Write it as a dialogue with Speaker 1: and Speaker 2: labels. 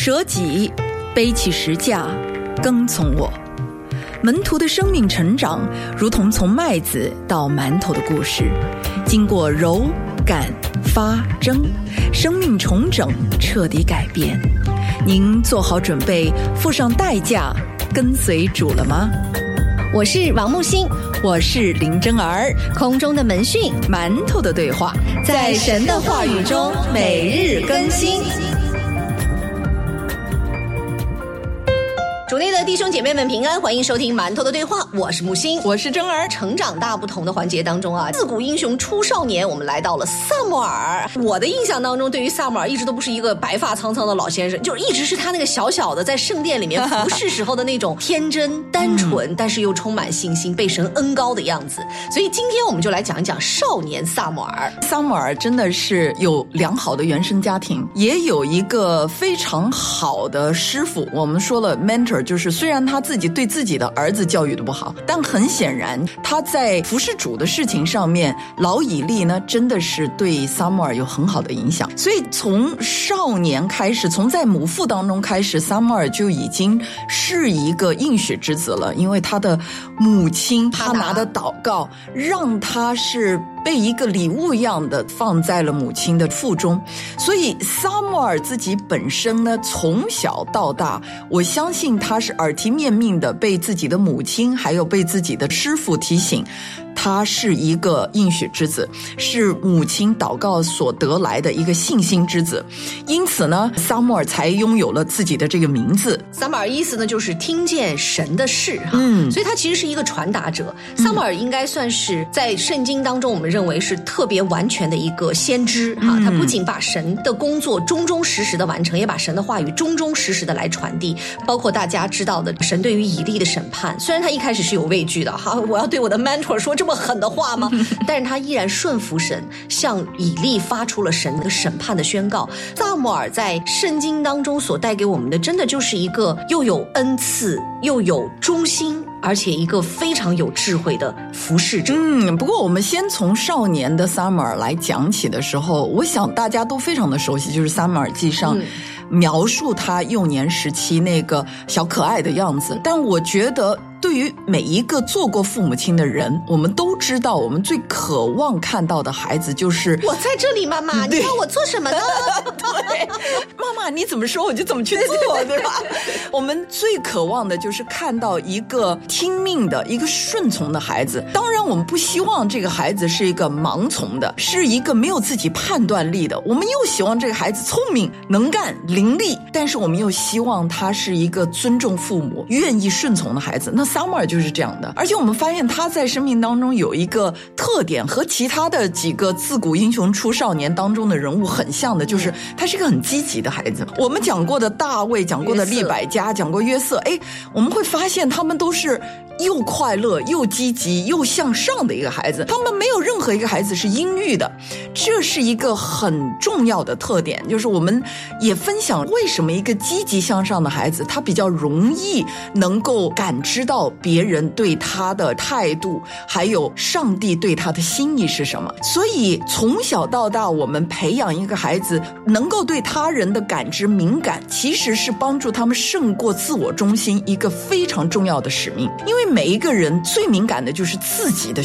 Speaker 1: 舍己，背起十架，跟从我。门徒的生命成长，如同从麦子到馒头的故事，经过揉、擀、发、蒸，生命重整，彻底改变。您做好准备，付上代价，跟随主了吗？
Speaker 2: 我是王木星，
Speaker 1: 我是林真儿。
Speaker 2: 空中的门讯，
Speaker 1: 馒头的对话，
Speaker 2: 在神的话语中每日更新。主内的弟兄姐妹们平安，欢迎收听馒头的对话，我是木星，
Speaker 1: 我是真儿。
Speaker 2: 成长大不同的环节当中啊，自古英雄出少年，我们来到了撒母耳。我的印象当中，对于撒母耳一直都不是一个白发苍苍的老先生，就是一直是他那个小小的在圣殿里面服侍时候的那种天真单纯，但是又充满信心，被神恩膏的样子。所以今天我们就来讲一讲少年撒母耳。
Speaker 1: 撒母耳真的是有良好的原生家庭，也有一个非常好的师傅。我们说了 mentor，就是虽然他自己对自己的儿子教育的不好，但很显然他在服侍主的事情上面，老以利呢真的是对撒母耳有很好的影响。所以从少年开始，从在母腹当中开始，撒母耳就已经是一个应许之子了，因为他的母亲他拿的祷告让他是被一个礼物一样的放在了母亲的腹中。所以撒母耳自己本身呢，从小到大，我相信他是耳提面命的被自己的母亲还有被自己的师父提醒，他是一个应许之子，是母亲祷告所得来的一个信心之子。因此呢，撒母耳才拥有了自己的这个名字。
Speaker 2: 撒母耳意思呢，就是听见神的事哈，所以他其实是一个传达者。撒母耳应该算是在圣经当中，我们认为是特别完全的一个先知哈。他不仅把神的工作忠忠实实的完成，也把神的话语忠忠实实的来传递。包括大家知道的神对于以利的审判，虽然他一开始是有畏惧的哈，我要对我的 mentor 说这么狠的话吗？但是他依然顺服神，向以利发出了神的审判的宣告。撒母耳在圣经当中所带给我们的，真的就是一个又有恩赐又有忠心，而且一个非常有智慧的服侍者。
Speaker 1: 不过我们先从少年的撒母耳来讲起的时候，我想大家都非常的熟悉，就是撒母耳记上描述他幼年时期那个小可爱的样子。但我觉得对于每一个做过父母亲的人，我们都知道，我们最渴望看到的孩子就是
Speaker 2: 我在这里，妈妈，你要我做什么呢？
Speaker 1: 对，妈妈你怎么说我就怎么去做，对吧？我们最渴望的就是看到一个听命的、一个顺从的孩子。当然，我们不希望这个孩子是一个盲从的，是一个没有自己判断力的。我们又希望这个孩子聪明、能干、伶俐，但是我们又希望他是一个尊重父母、愿意顺从的孩子。那撒母耳就是这样的，而且我们发现他在生命当中有一个特点，和其他的几个自古英雄出少年当中的人物很像的，就是他是一个很积极的孩子。我们讲过的大卫，讲过的利百加，讲过约瑟，我们会发现他们都是又快乐又积极又向上的一个孩子，他们没有任何一个孩子是阴郁的。这是一个很重要的特点，就是我们也分享为什么一个积极向上的孩子他比较容易能够感知到别人对他的态度，还有上帝对他的心意是什么。所以从小到大，我们培养一个孩子能够对他人的感知敏感，其实是帮助他们胜过自我中心一个非常重要的使命。因为每一个人最敏感的就是自己的